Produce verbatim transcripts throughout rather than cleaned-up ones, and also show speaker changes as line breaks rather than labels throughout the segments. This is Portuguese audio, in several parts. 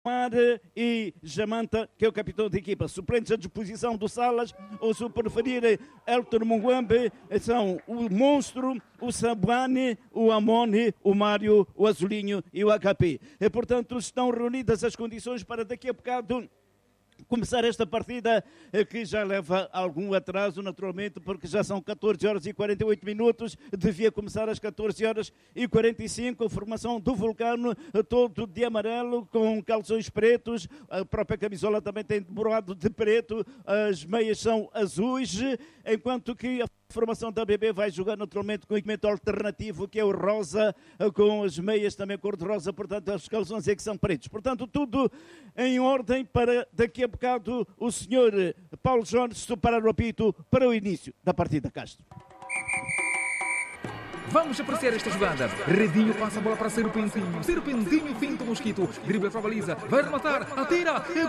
Mar e Jamanta, que é o capitão da equipa. Suplentes à disposição do Salas, ou se preferirem, Elton Munguambe, são o Monstro, o Sabuane, o Amone, o Mário, o Azulinho e o H P. E, portanto, estão reunidas as condições para daqui a bocado começar esta partida, que já leva algum atraso, naturalmente, porque já são catorze horas e quarenta e oito minutos, devia começar às catorze horas e quarenta e cinco, a formação do Vulcano, todo de amarelo, com calções pretos, a própria camisola também tem borrado de preto, as meias são azuis, enquanto que a formação da B B vai jogar naturalmente com o equipamento alternativo, que é o rosa, com as meias também cor-de-rosa, portanto os calções é que são pretos. Portanto, tudo em ordem para daqui a bocado o senhor Paulo Jones superar o apito para o início da partida, Castro.
Vamos apreciar esta jogada. Redinho passa a bola para Serpentinho. Serpentinho finta o mosquito. Dribla para a baliza. Vai rematar. Atira. E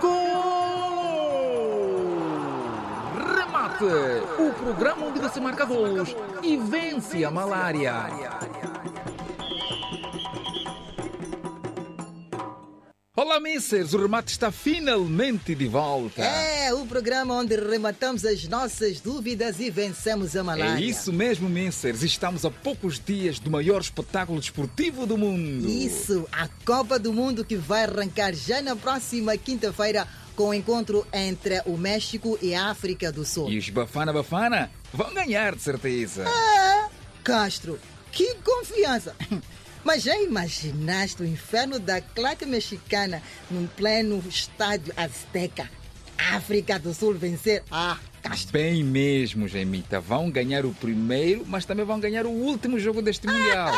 gol! Remate. O programa onde você marca gols e vence a malária. Olá, missers! O remate está finalmente de volta.
É, o programa onde rematamos as nossas dúvidas e vencemos a malária.
É isso mesmo, missers. Estamos a poucos dias do maior espetáculo desportivo do mundo.
Isso, a Copa do Mundo, que vai arrancar já na próxima quinta-feira com o encontro entre o México e a África do Sul.
E os Bafana Bafana vão ganhar, de certeza.
É, Castro, que confiança! Mas já imaginaste o inferno da claque mexicana num pleno estádio Azteca? África do Sul vencer? Ah, Castro.
Bem mesmo, Jaimita. Vão ganhar o primeiro, mas também vão ganhar o último jogo deste Mundial.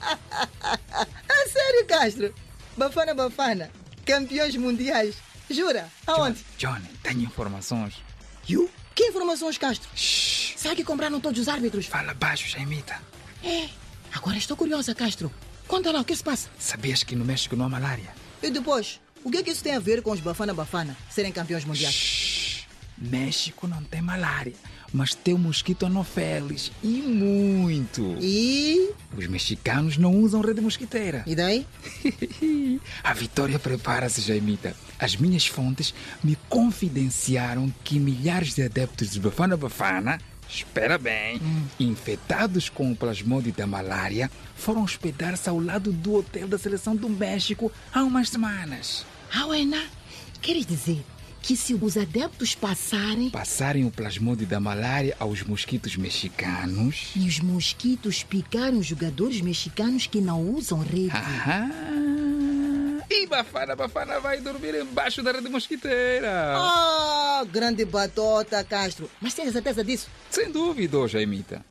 É sério, Castro? Bafana Bafana, campeões mundiais. Jura? Aonde?
Johnny, Johnny, tenho informações.
You? Que informações, Castro?
Shhh.
Será que compraram todos os árbitros?
Fala baixo, Jaimita.
É, agora estou curiosa, Castro. Conta lá, o que se passa?
Sabias que no México não há malária?
E depois, o que é que isso tem a ver com os Bafana Bafana serem campeões mundiais?
Shhh. México não tem malária, mas tem o mosquito anopheles e muito.
E?
Os mexicanos não usam rede mosquiteira.
E daí?
A vitória prepara-se, Jaimita. As minhas fontes me confidenciaram que milhares de adeptos de Bafana Bafana, espera bem, hum. infectados com o plasmódio da malária, foram hospedar-se ao lado do hotel da seleção do México há umas semanas.
Ah, Uena, queres dizer que se os adeptos passarem...
Passarem o plasmódio da malária aos mosquitos mexicanos...
E os mosquitos picarem os jogadores mexicanos que não usam rede...
Ah, e Bafana Bafana vai dormir embaixo da rede mosquiteira.
Ah, grande batota, Castro. Mas tens certeza disso?
Sem dúvida, Jaimita.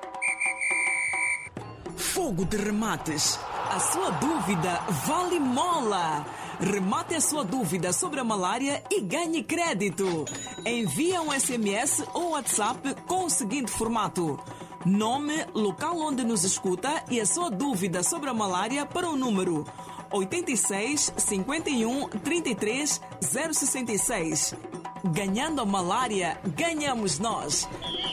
Fogo de Remates. A sua dúvida vale mola. Remate a sua dúvida sobre a malária e ganhe crédito. Envie um S M S ou WhatsApp com o seguinte formato: nome, local onde nos escuta e a sua dúvida sobre a malária para o número oito seis, cinco um, três três, zero seis seis. Ganhando a malária, ganhamos nós.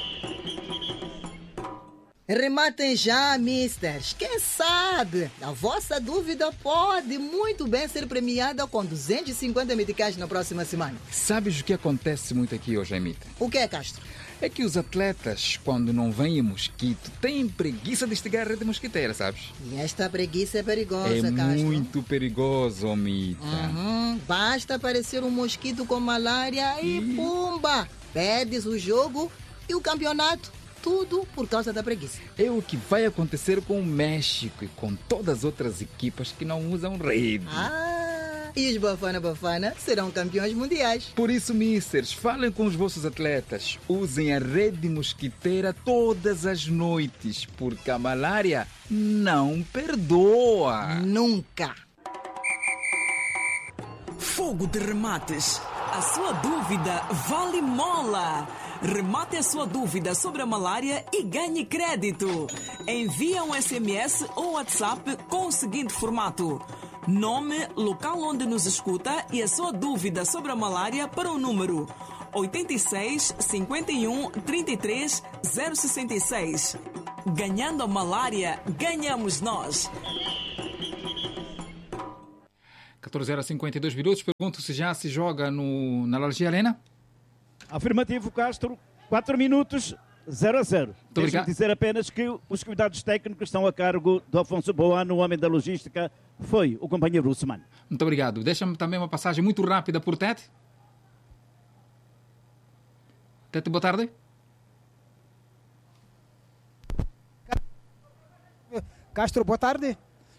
Rematem já, misters. Quem sabe a vossa dúvida pode muito bem ser premiada com duzentos e cinquenta meticais na próxima semana.
Sabes o que acontece muito aqui hoje, Jaimita?
O que é, Castro?
É que os atletas, quando não vêm mosquito, têm preguiça de estigar a rede mosquiteira, sabes?
E esta preguiça é perigosa,
é
Castro.
É muito perigoso, Omita.
Uhum. Basta aparecer um mosquito com malária e, e pumba! Perdes o jogo e o campeonato. Tudo por causa da preguiça.
É o que vai acontecer com o México e com todas as outras equipas que não usam rede.
Ah, e os Bafana Bafana serão campeões mundiais.
Por isso, misters, falem com os vossos atletas. Usem a rede mosquiteira todas as noites, porque a malária não perdoa.
Nunca.
Fogo de Remates. A sua dúvida vale mola. Remate a sua dúvida sobre a malária e ganhe crédito. Envie um S M S ou WhatsApp com o seguinte formato: nome, local onde nos escuta e a sua dúvida sobre a malária para o número oito seis, cinco um, três três, zero seis seis. Ganhando a malária, ganhamos nós.
catorze horas e cinquenta e dois minutos. Pergunto se já se joga no, na Alergia Arena.
Afirmativo, Castro. quatro minutos, zero a zero. Deixa-me dizer apenas que os cuidados técnicos estão a cargo do Afonso Boano, o homem da logística, foi o companheiro Usman.
Muito obrigado. Deixa-me também uma passagem muito rápida por Tete. Tete, boa tarde.
Castro, boa tarde.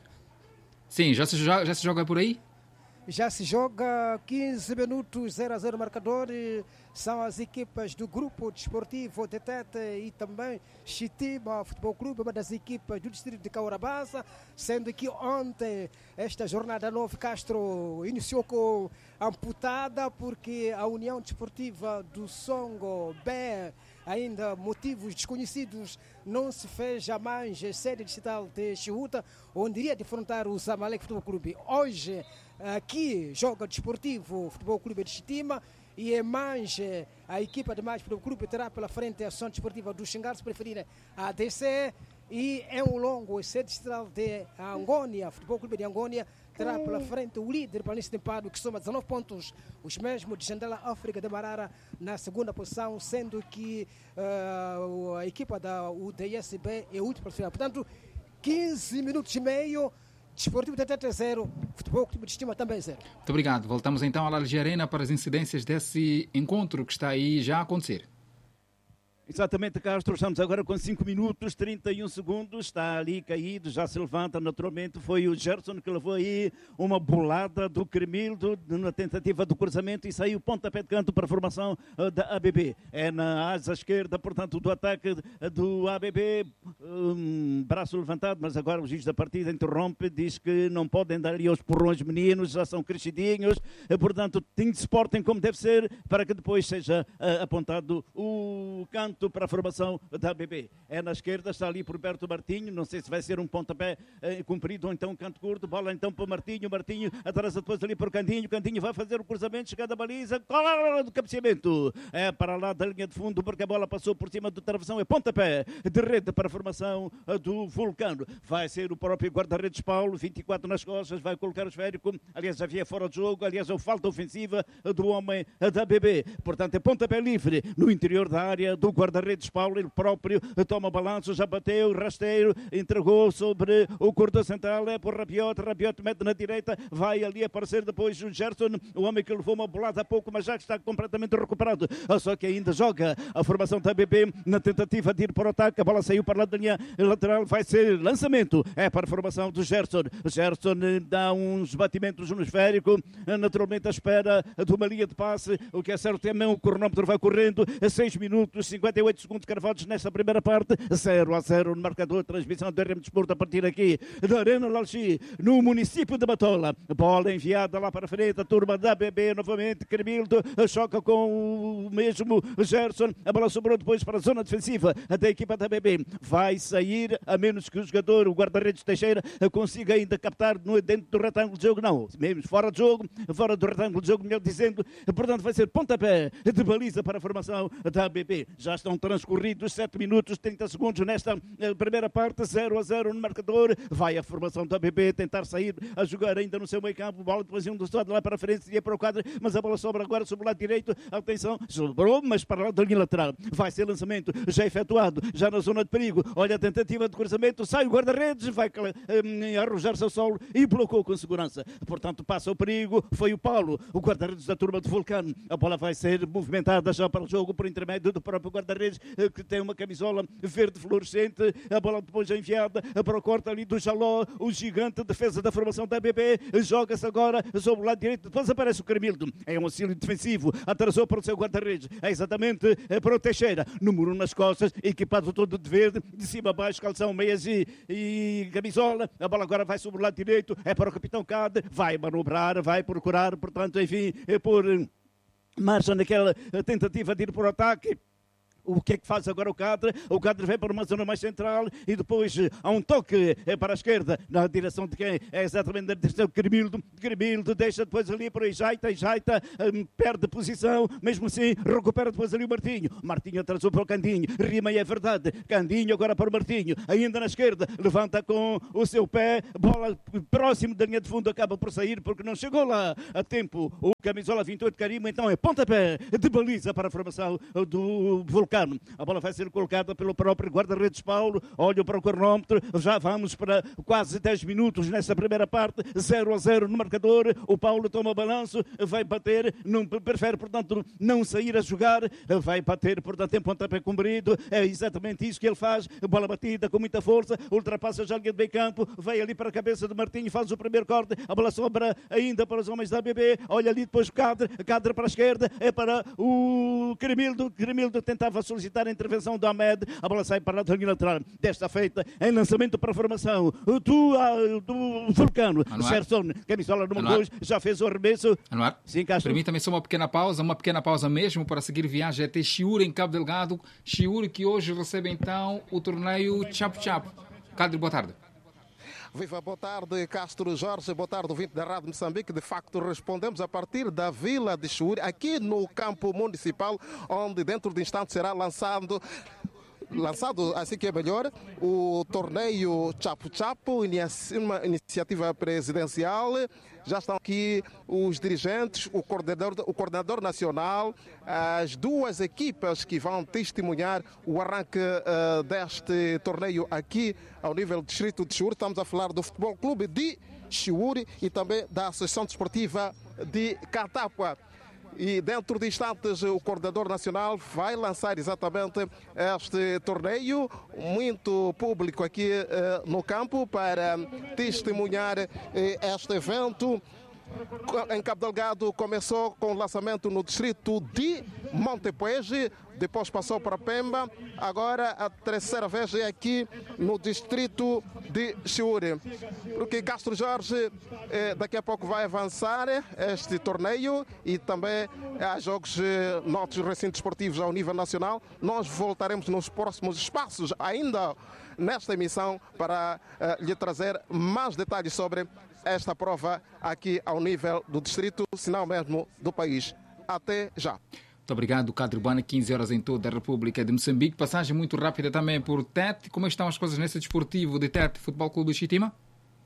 Sim, já se joga, já se joga por aí?
Já se joga quinze minutos, zero a zero marcador. São as equipas do Grupo Desportivo de Tete e também Chitima Futebol Clube, uma das equipas do distrito de Caurabassa, sendo que ontem esta jornada nove Castro iniciou com amputada porque a União Desportiva do Songo B, ainda motivos desconhecidos, não se fez a mais sede digital de Chihuta, onde iria defrontar o Zamalek Futebol Clube. Hoje, aqui, joga Desportivo Futebol Clube de Chitima e é mais a equipa de mais Futebol Clube terá pela frente a ação desportiva do Xingar, se preferir a D C, e é um longo sede digital de Angônia, Futebol Clube de Angônia, terá pela frente o líder Planície Tempado, que soma dezanove pontos, os mesmos de Jandela África de Marara na segunda posição, sendo que uh, a equipa da U D S B é última posição. Portanto, quinze minutos e meio, Desportivo de Tete zero, Futebol Clube de Estima também zero.
Muito obrigado. Voltamos então à Alergia Arena para as incidências desse encontro que está aí já a acontecer.
Exatamente, Castro, estamos agora com cinco minutos, trinta e um segundos, está ali caído, já se levanta naturalmente, foi o Gerson que levou aí uma bolada do Cremildo na tentativa do cruzamento e saiu pontapé de canto para a formação uh, da A B B. É na asa esquerda, portanto, do ataque uh, do A B B, um, braço levantado, mas agora o juiz da partida interrompe, diz que não podem dar ali aos porrões meninos, já são crescidinhos, uh, portanto, tem de se portem como deve ser, para que depois seja uh, apontado o canto para a formação da A B B. É na esquerda, está ali por perto do Martinho, não sei se vai ser um pontapé eh, comprido ou então um canto curto, bola então para o Martinho, Martinho atrasa depois ali para o Candinho, Candinho vai fazer o cruzamento, chegando à baliza, do cabeceamento, é para lá da linha de fundo, porque a bola passou por cima do travessão, é pontapé de rede para a formação do Vulcano. Vai ser o próprio guarda-redes Paulo, vinte e quatro nas costas, vai colocar o esférico, aliás havia fora de jogo, aliás a falta ofensiva do homem da A B B, portanto é pontapé livre no interior da área do guarda-redes Paulo, ele próprio toma balanço, já bateu, rasteiro, entregou sobre o corredor central, é por Rabiot, Rabiot mete na direita, vai ali aparecer depois o Gerson, o homem que levou uma bolada há pouco, mas já está completamente recuperado, só que ainda joga a formação da A B B na tentativa de ir para o ataque, a bola saiu para a linha lateral, vai ser lançamento, é para a formação do Gerson, o Gerson dá uns batimentos no esférico, naturalmente à espera de uma linha de passe, o que é certo também, o cronómetro vai correndo, a seis minutos, cinquenta e oito segundos cravados nesta primeira parte, zero a zero no marcador, transmissão do R M Desporto a partir aqui da Arena Lalchi, no município de Matola, bola enviada lá para frente, a turma da A B B novamente, Cremildo choca com o mesmo Gerson, a bola sobrou depois para a zona defensiva da equipa da A B B, vai sair, a menos que o jogador, o guarda-redes Teixeira, consiga ainda captar no, dentro do retângulo de jogo, não, mesmo fora de jogo, fora do retângulo de jogo, melhor dizendo, portanto vai ser pontapé de baliza para a formação da A B B, já estão transcorridos sete minutos, trinta segundos nesta eh, primeira parte, zero a zero no marcador, vai a formação da A B B tentar sair a jogar ainda no seu meio campo, bola depois um do estado lá para frente, seria para o quadro, mas a bola sobra agora sobre o lado direito, atenção, sobrou, mas para lá da linha lateral, vai ser lançamento, já efetuado, já na zona de perigo, olha a tentativa de cruzamento, sai o guarda-redes, vai eh, arrojar-se ao solo e blocou com segurança, portanto passa o perigo, foi o Paulo, o guarda-redes da turma do Vulcano, a bola vai ser movimentada já para o jogo por intermédio do próprio guarda-redes, que tem uma camisola verde fluorescente, a bola depois é enviada para o corte ali do Jaló, o gigante defesa da formação da A B B, joga-se agora sobre o lado direito, depois aparece o Cremildo, é um auxílio defensivo, atrasou para o seu guarda-redes, é exatamente para o Teixeira, número um nas costas, equipado todo de verde, de cima a baixo, calção, meias e, e camisola, a bola agora vai sobre o lado direito, é para o capitão Cade, vai manobrar, vai procurar, portanto, enfim, é por marcha naquela tentativa de ir para o ataque. O que é que faz agora o Cadre? O Cadre vem para uma zona mais central e depois há um toque para a esquerda, na direção de quem? É exatamente na direção de Cremildo. Cremildo deixa depois ali para Ijaita, Ijaita um, perde posição, mesmo assim recupera depois ali o Martinho. Martinho atrasou para o Candinho, rima e é verdade. Candinho agora para o Martinho, ainda na esquerda, levanta com o seu pé, bola próximo da linha de fundo, acaba por sair porque não chegou lá a tempo. O camisola vinte e oito Carimo, então é pontapé de baliza para a formação do Vulcano. A bola vai ser colocada pelo próprio guarda-redes Paulo. Olho para o cronómetro. Já vamos para quase dez minutos nessa primeira parte. zero a zero no marcador. O Paulo toma o balanço. Vai bater. Não, prefere, portanto, não sair a jogar. Vai bater, portanto, em pontapé comprido. É exatamente isso que ele faz. Bola batida com muita força. Ultrapassa já a linha de meio campo. Vai ali para a cabeça de Martinho. Faz o primeiro corte. A bola sobra ainda para os homens da A B B. Olha ali depois o Cadre. Cadre para a esquerda. É para o Cremildo. Cremildo tentava solicitar a intervenção do Ahmed. A bola sai para a linha lateral. Desta feita, em lançamento para a formação do, do Vulcano. Gerson, camisola número dois, já fez o arremesso.
Anuar,
sim, Castro.
Permita-me só uma pequena pausa, uma pequena pausa mesmo para seguir viagem até Chiure, em Cabo Delgado. Chiure que hoje recebe então o torneio Chapo Chapo. Cadre, boa tarde.
Viva, boa tarde, Castro Jorge, boa tarde, ouvinte da Rádio Moçambique. De facto, respondemos a partir da Vila de Chiure, aqui no campo municipal, onde dentro de instantes será lançado, lançado, assim que é melhor, o torneio Chapo Chapo, uma iniciativa presidencial. Já estão aqui os dirigentes, o coordenador, o coordenador nacional, as duas equipas que vão testemunhar o arranque uh, deste torneio aqui ao nível do distrito de Chiure. Estamos a falar do Futebol Clube de Chiure e também da Associação Desportiva de Catapua. E dentro de instantes o coordenador nacional vai lançar exatamente este torneio, muito público aqui eh, no campo para testemunhar eh, este evento. Em Cabo Delgado começou com o lançamento no distrito de Montepuez, depois passou para Pemba, agora a terceira vez é aqui no distrito de Chiure. Porque Castro Jorge eh, daqui a pouco vai avançar este torneio e também há jogos eh, noutros recintos esportivos ao nível nacional. Nós voltaremos nos próximos espaços ainda nesta emissão para eh, lhe trazer mais detalhes sobre esta prova aqui ao nível do distrito, se não mesmo do país. Até já.
Muito obrigado, Cadre Urbana. quinze horas em toda a República de Moçambique. Passagem muito rápida também por Tete. Como estão as coisas nesse desportivo de Tete, Futebol Clube do Chitima?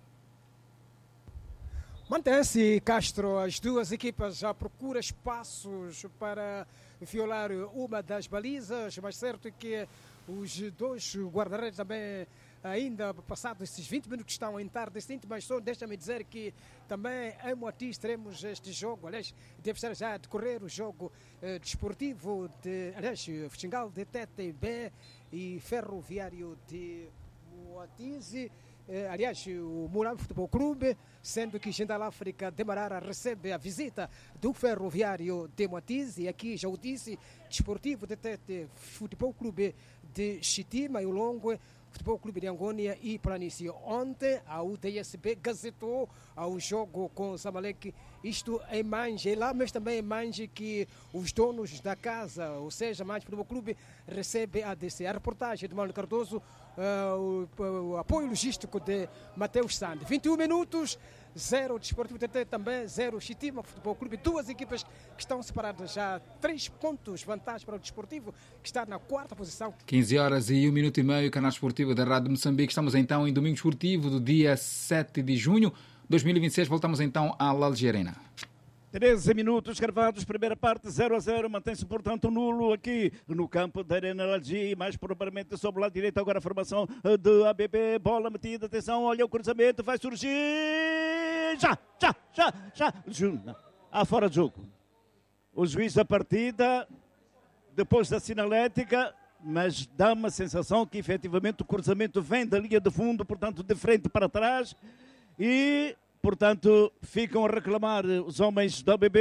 Mantém-se, Castro, as duas equipas já procuram espaços para violar uma das balizas, mas certo é que os dois guarda-redes também, ainda passados esses vinte minutos, estão em tarde distinto, mas só deixa-me dizer que também em Moatis teremos este jogo, aliás, deve estar já a decorrer o jogo eh, desportivo de, aliás, Fuxingal de Tete B e Ferroviário de Moatis. Eh, aliás, o Murambo Futebol Clube, sendo que Gendal África de Marara recebe a visita do Ferroviário de Moatis, e aqui já o disse, Desportivo de Tete, Futebol Clube de Chitima e o Longo, Futebol Clube de Angônia e Planície. Ontem a U D S B gazetou ao jogo com o Zamalek, isto em Manje, lá, mas também em Manje, que os donos da casa, ou seja, Manje Futebol Clube, recebe a D C. A reportagem de Manuel Cardoso, uh, o, o apoio logístico de Mateus Sande. vinte e um minutos, zero Desportivo T T, também zero Chitima Futebol Clube. Duas equipas que estão separadas já, três pontos vantagem para o Desportivo, que está na quarta posição.
quinze horas e um minuto e meio, canal esportivo da Rádio Moçambique. Estamos então em domingo esportivo do dia sete de junho de dois mil e vinte e seis. Voltamos então à Lalge Arena.
treze minutos gravados, primeira parte zero a zero, mantém-se portanto nulo aqui no campo da Arena Lalge, mais propriamente sobre o lado direito. Agora a formação do A B B, bola metida, atenção, olha o cruzamento, vai surgir, já, já, já, já, Juna, há fora de jogo. O juiz da partida, depois da sinalética, mas dá uma sensação que efetivamente o cruzamento vem da linha de fundo, portanto de frente para trás, e portanto ficam a reclamar os homens do A B B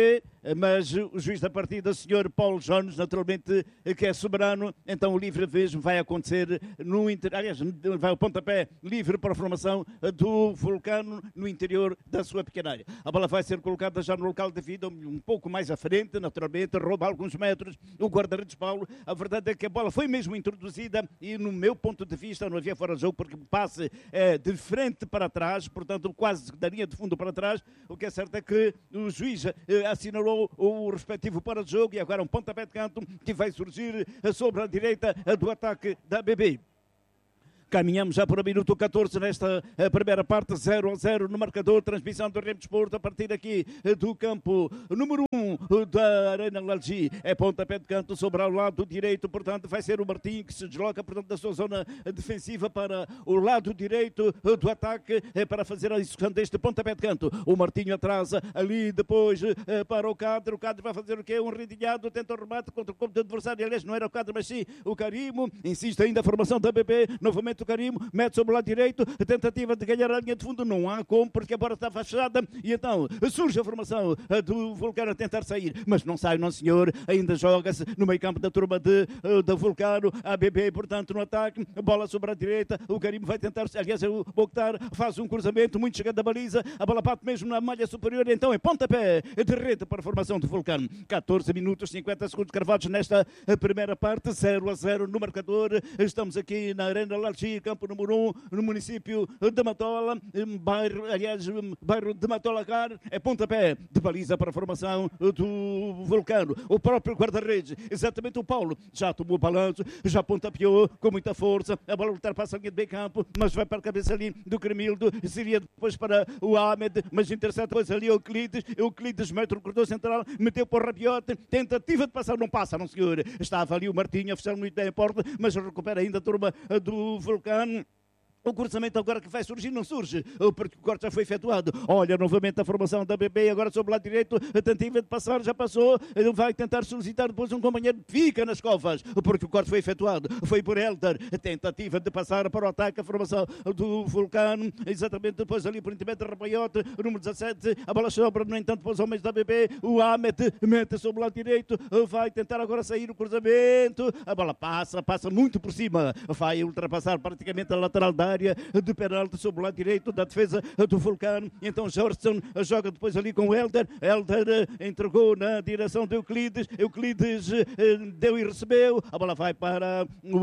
mas o juiz da partida, o senhor Paulo Jones, naturalmente, que é soberano, então o livre vez vai acontecer no interior, aliás, vai ao pontapé livre para a formação do Vulcano no interior da sua pequena área. A bola vai ser colocada já no local de vida, um pouco mais à frente, naturalmente, rouba alguns metros o guarda-redes Paulo. A verdade é que a bola foi mesmo introduzida e, no meu ponto de vista, não havia fora de jogo, porque o passe é de frente para trás, portanto, quase da linha de fundo para trás. O que é certo é que o juiz eh, assinalou o respectivo para de jogo e agora um pontapé de canto que vai surgir sobre a direita do ataque da B B. Caminhamos já para o minuto catorze nesta primeira parte, zero a zero no marcador, transmissão do Remo Desporto a partir aqui do campo número um da Arena Lalgi. É pontapé de canto sobre ao lado direito, portanto vai ser o Martinho que se desloca, portanto, da sua zona defensiva para o lado direito do ataque para fazer a execução deste pontapé de canto. O Martinho atrasa ali depois para o Cadre, o Cadre vai fazer o quê? Um rendilhado, tenta o remate contra o campo do adversário, aliás não era o Cadre, mas sim o Carimo, insiste ainda a formação da B B, novamente o Carimo, mete sobre o lado direito, tentativa de ganhar a linha de fundo, não há como, porque a bola está fechada, e então surge a formação do Vulcano a tentar sair, mas não sai, não senhor, ainda joga-se no meio campo da turma de, da Vulcano, a B B, portanto, no ataque, bola sobre a direita, o Carimo vai tentar, aliás, o Mokhtar faz um cruzamento, muito chegado da baliza, a bola bate mesmo na malha superior, então é pontapé de rede para a formação do Vulcano. catorze minutos, cinquenta segundos cravados nesta primeira parte, zero a zero no marcador, estamos aqui na Arena Lalchi, campo número um, no município de Matola, bairro, aliás, bairro de Matolacar, é pontapé de baliza para a formação do Vulcano. O próprio guarda-redes, exatamente o Paulo, já tomou o balanço, já pontapeou com muita força, a bola ultrapassa a linha de meio campo, mas vai para a cabeça ali do Cremildo, seria depois para o Ahmed, mas intercepta depois ali o Euclides, Euclides mete o corredor central, meteu para o Rabiote, tentativa de passar, não passa, não senhor, estava ali o Martinho a fechar muito bem a porta, mas recupera ainda a turma do Vulcano. O cruzamento agora que vai surgir não surge, porque o corte já foi efetuado. Olha novamente a formação da B B, agora sobre o lado direito, a tentativa de passar já passou, ele vai tentar solicitar depois um companheiro, fica nas covas, porque o corte foi efetuado. Foi por Helder, tentativa de passar para o ataque, a formação do Vulcano, exatamente depois ali por intermédio de Rapaiote, número dezassete, a bola sobra, no entanto, para os homens da B B, o Ahmed mete sobre o lado direito, vai tentar agora sair o cruzamento, a bola passa, passa muito por cima, vai ultrapassar praticamente a lateral da área de penalti sobre o lado direito da defesa do Vulcano. Então Jorson joga depois ali com o Helder. Helder entregou na direção de Euclides. Euclides deu e recebeu. A bola vai para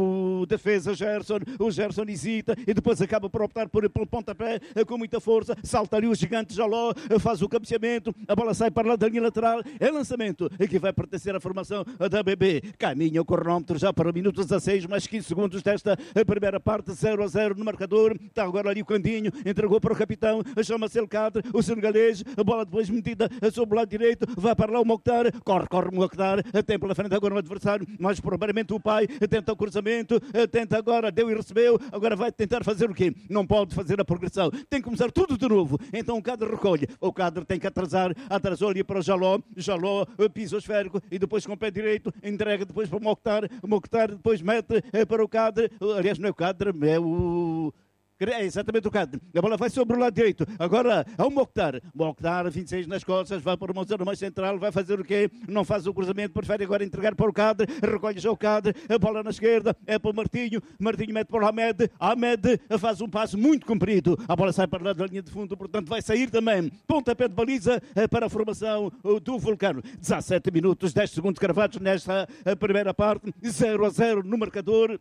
o defesa Gerson. O Gerson hesita e depois acaba por optar por, por pontapé com muita força. Salta ali o gigante Jaló, faz o cabeceamento. A bola sai para lá da linha lateral. É lançamento que vai pertencer à formação da B B. Caminha o cronómetro já para o minuto dezasseis, mais quinze segundos desta primeira parte, zero a zero no marcador. Está agora ali o Candinho, entregou para o capitão, chama-se El Cadre, o senegalês, a bola depois metida sobre o lado direito, vai para lá o Mokhtar, corre, corre o Mokhtar, tem pela frente agora o adversário, mais propriamente o pai, tenta o cruzamento, tenta agora, deu e recebeu, agora vai tentar fazer o quê? Não pode fazer a progressão, tem que começar tudo de novo, então o Cadre recolhe, o Cadre tem que atrasar, atrasou ali para o Jaló, Jaló pisa o esférico e depois com o pé direito, entrega depois para o Mokhtar, o Mokhtar depois mete para o Cadre, aliás não é o Cadre, é o... É exatamente o Cadre. A bola vai sobre o lado direito. Agora é o Mokhtar. Mokhtar, vinte e seis nas costas, vai para uma zona mais central. Vai fazer o quê? Não faz o cruzamento. Prefere agora entregar para o Cadre. Recolhe já o Cadre. A bola na esquerda. É para o Martinho. Martinho mete para o Ahmed. Ahmed faz um passo muito comprido. A bola sai para lá da linha de fundo. Portanto, vai sair também. Pontapé de baliza para a formação do Vulcano. dezassete minutos, dez segundos cravados nesta primeira parte. zero a zero no marcador.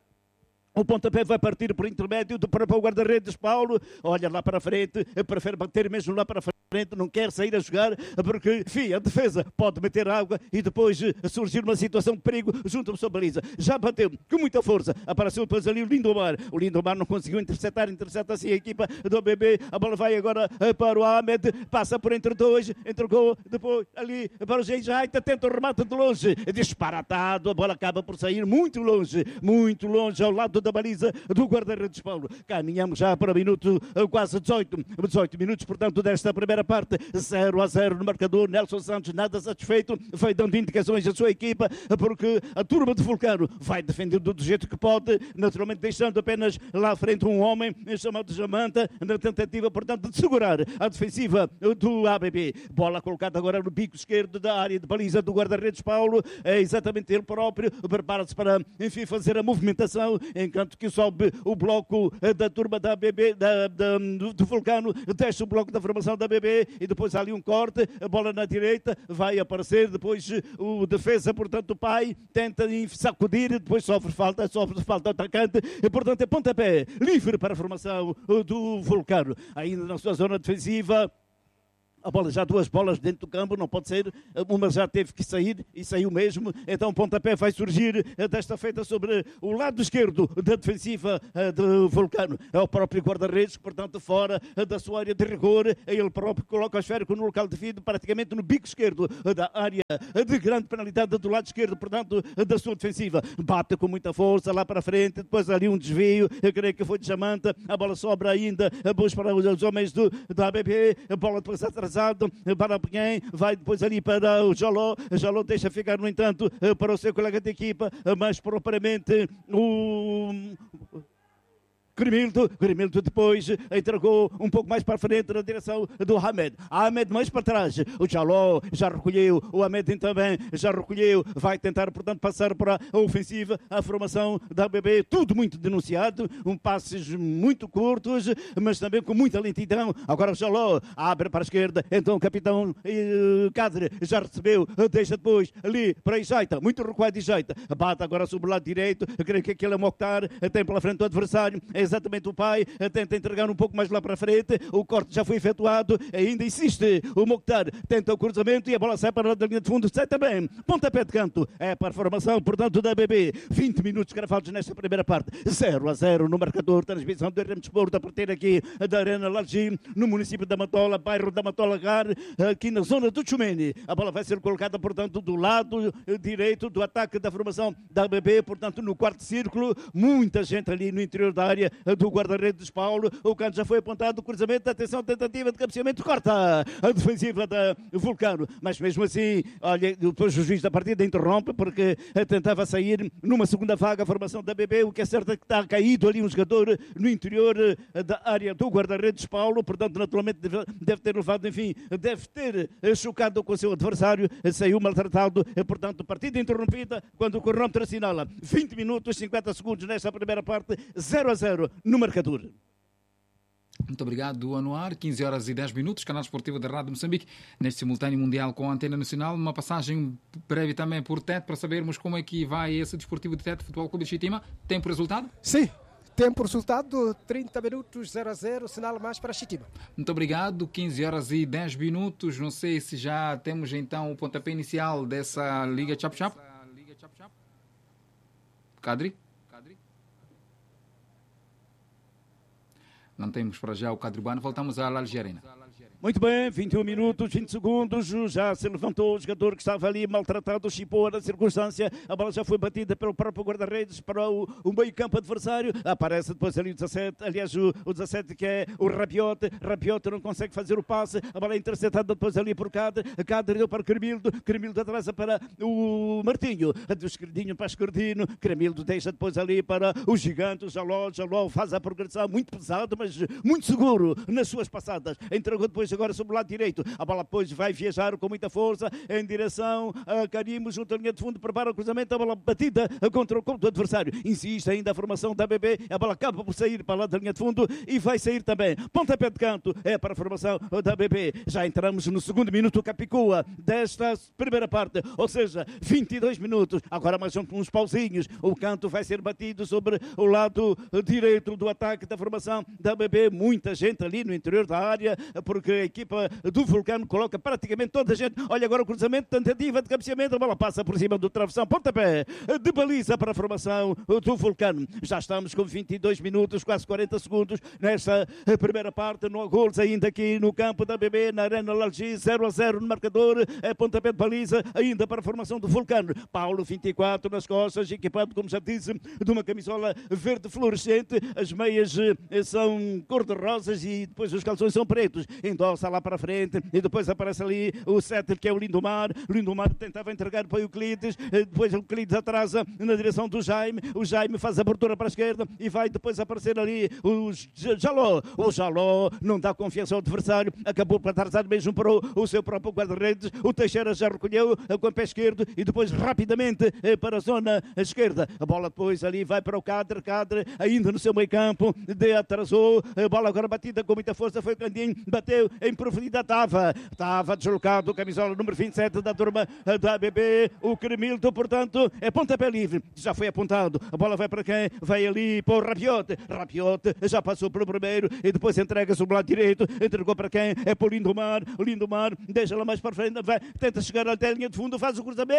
O pontapé vai partir por intermédio do próprio guarda-redes Paulo. Olha lá para frente, prefere bater mesmo lá para frente, não quer sair a jogar, porque, enfim, a defesa pode meter água e depois surgir uma situação de perigo junto à sua baliza. Já bateu com muita força, apareceu depois ali o Lindomar. O Lindomar não conseguiu interceptar, intercepta assim a equipa do B B. A bola vai agora para o Ahmed, passa por entre dois, entregou depois ali para o Geijaita, tenta o remate de longe, disparatado, a bola acaba por sair muito longe, muito longe ao lado da baliza do guarda-redes Paulo. Caminhamos já para o minuto quase dezoito, dezoito minutos, portanto, desta primeira primeira parte, zero a zero no marcador. Nelson Santos nada satisfeito, vai dando indicações à sua equipa, porque a turma de Vulcano vai defendendo do jeito que pode, naturalmente deixando apenas lá à frente um homem chamado Jamanta, na tentativa, portanto, de segurar a defensiva do A B B. Bola colocada agora no bico esquerdo da área de baliza do guarda-redes Paulo, é exatamente ele próprio, prepara-se para, enfim, fazer a movimentação, enquanto que sobe o bloco da turma da A B B, da, da, do Vulcano, desce o bloco da formação da A B B e depois há ali um corte, a bola na direita, vai aparecer depois o defesa, portanto, o pai tenta sacudir, depois sofre falta, sofre falta atacante, e portanto é pontapé livre para a formação do Vulcano. Ainda na sua zona defensiva, a bola, já duas bolas dentro do campo, não pode ser, uma já teve que sair e saiu mesmo, então o pontapé vai surgir desta feita sobre o lado esquerdo da defensiva do Vulcano. É o próprio guarda-redes, portanto fora da sua área de rigor, ele próprio coloca o esférico no local devido, praticamente no bico esquerdo da área de grande penalidade do lado esquerdo, portanto da sua defensiva. Bate com muita força lá para frente, depois ali um desvio, eu creio que foi de Jamanta, a bola sobra ainda, busca para os homens do, da A B B, a bola depois atrasada para Pinhém, vai depois ali para o Jaló, Jaló deixa ficar no entanto para o seu colega de equipa, mas propriamente o Cremildo, Cremildo depois entregou um pouco mais para frente na direção do Hamed. Hamed mais para trás, o Jaló já recolheu, o Hamed também já recolheu, vai tentar portanto passar para a ofensiva, a formação da A B B, tudo muito denunciado, um passes muito curtos, mas também com muita lentidão. Agora o Jaló abre para a esquerda, então o capitão eh, Cadre já recebeu, deixa depois ali para Ijaita, muito recuado Ijaita, bate agora sobre o lado direito, creio que aquele é Mokhtar, tem pela frente o adversário, exatamente o pai, tenta entregar um pouco mais lá para frente, o corte já foi efetuado, ainda insiste o Mokhtar, tenta o cruzamento e a bola sai para a linha de fundo, sai também, pontapé de canto, é para a formação, portanto, da A B B, vinte minutos gravados nesta primeira parte, zero a zero no marcador, transmissão do R M Desporto a partir aqui da Arena Largi, no município da Matola, bairro da Matola Gar, aqui na zona do Chumene, a bola vai ser colocada, portanto, do lado direito do ataque da formação da A B B, portanto, no quarto círculo, muita gente ali no interior da área do guarda-redes Paulo, o canto já foi apontado, o cruzamento, atenção, tentativa de cabeceamento, corta a defensiva da Vulcano, mas mesmo assim, olha, depois o juiz da partida interrompe, porque tentava sair numa segunda vaga a formação da A B B, o que é certo é que está caído ali um jogador no interior da área do guarda-redes Paulo, portanto, naturalmente deve, deve ter levado, enfim, deve ter chocado com o seu adversário, saiu maltratado, portanto, partida interrompida, quando o cronómetro assinala vinte minutos, cinquenta segundos nesta primeira parte, zero a zero no marcador.
Muito obrigado, Anuar. quinze horas e dez minutos, canal esportivo da Rádio Moçambique, neste simultâneo mundial com a Antena Nacional. Uma passagem prévia também por Tete, para sabermos como é que vai esse desportivo de Tete, Futebol Clube de Chitima. Tempo e resultado?
Sim. Tempo resultado, trinta minutos, zero a zero, sinal mais para Chitima.
Muito obrigado, quinze horas e dez minutos. Não sei se já temos então o pontapé inicial dessa Liga Chap-Chap. Cadri? Não temos para já o Cadribano, voltamos à Algerina.
Muito bem, vinte e um minutos, vinte segundos, já se levantou o jogador que estava ali maltratado, chipou na circunstância, a bola já foi batida pelo próprio guarda-redes para o, o meio-campo adversário, aparece depois ali o dezassete, aliás o, o dezassete que é o Rabiote, Rabiote não consegue fazer o passe, a bola é interceptada depois ali por Cadre, Cadre deu para Cremildo, Cremildo atrasa para o Martinho, do esquerdinho para esquerdino, Cremildo deixa depois ali para o gigante, o Jaló, Jaló faz a progressão muito pesado, mas muito seguro nas suas passadas, entregou depois agora sobre o lado direito, a bola depois vai viajar com muita força em direção a Carimbo, junto à linha de fundo, prepara o cruzamento, a bola batida contra o corpo do adversário, insiste ainda a formação da A B B, a bola acaba por sair para lá da linha de fundo e vai sair também, pontapé de canto, é para a formação da A B B, já entramos no segundo minuto Capicua desta primeira parte, ou seja, vinte e dois minutos, agora mais uns pauzinhos, o canto vai ser batido sobre o lado direito do ataque da formação da A B B, muita gente ali no interior da área, porque a equipa do Vulcano coloca praticamente toda a gente. Olha agora o cruzamento, tentativa de cabeceamento, a bola passa por cima do travessão, pontapé de baliza para a formação do Vulcano. Já estamos com vinte e dois minutos, quase quarenta segundos nesta primeira parte, não há gols ainda aqui no campo da A B B, na Arena Largi, zero a zero no marcador, é pontapé de baliza ainda para a formação do Vulcano. Paulo, vinte e quatro nas costas, equipado, como já disse, de uma camisola verde fluorescente, as meias são são cor-de-rosas e depois os calções são pretos. Endossa lá para frente e depois aparece ali o sete, que é o Lindomar. O Lindomar tentava entregar para o Euclides, depois o Euclides atrasa na direção do Jaime. O Jaime faz a abertura para a esquerda e vai depois aparecer ali o Jaló. O Jaló não dá confiança ao adversário, acabou por atrasar mesmo para o, o seu próprio guarda-redes. O Teixeira já recolheu com o pé esquerdo e depois rapidamente para a zona esquerda. A bola depois ali vai para o Cadre. Cadre ainda no seu meio campo, de atrasou. A bola agora batida com muita força, foi o Candinho, bateu em profundidade. Estava, estava deslocado o camisola número vinte e sete da turma da A B B. O Cremildo, portanto, é pontapé livre. Já foi apontado. A bola vai para quem? Vai ali para o Rabiot. Rabiot já passou pelo primeiro e depois entrega-se o lado direito. Entregou para quem? É para o Lindomar. O Lindomar deixa lá mais para frente. Vai, tenta chegar até a linha de fundo, faz o cruzamento.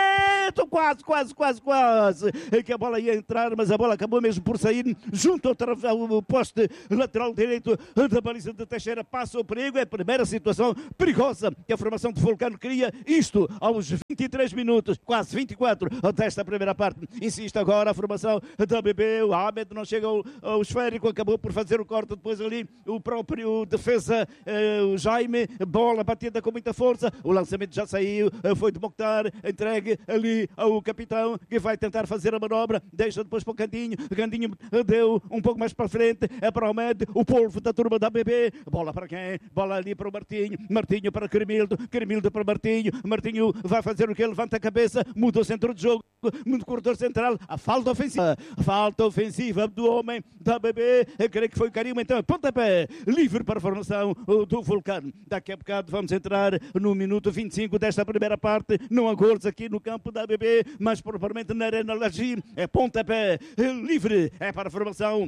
Quase, quase, quase, quase. Que a bola ia entrar, mas a bola acabou mesmo por sair junto ao, tra... ao poste lateral direito da baliza de Teixeira. Passa o perigo. É a primeira situação perigosa que a formação de Vulcano cria. Isto aos vinte e três minutos, quase vinte e quatro desta primeira parte. Insiste agora a formação da A B B. O Ahmed não chega ao, ao esférico, acabou por fazer o corte. Depois ali o próprio defesa, eh, o Jaime, bola batida com muita força. O lançamento já saiu, foi de Mokhtar, entregue ali ao capitão, que vai tentar fazer a manobra. Deixa depois para o Candinho. O Candinho deu um pouco mais para frente, é para o Ahmed, o polvo da turma da A B B. Bola para quem? Bola ali para o Martinho. Martinho para Cremildo. Cremildo para Martinho. Martinho vai fazer o que? Levanta a cabeça, muda o centro de jogo, muda o corredor central. A falta ofensiva. A falta ofensiva do homem da A B B. Eu creio que foi o Carinho. Então, pontapé livre para a formação do Vulcano. Daqui a bocado vamos entrar no minuto vinte e cinco desta primeira parte. Não há gols aqui no campo da A B B, mas propriamente na Arena Lagi. É pontapé livre. É para a formação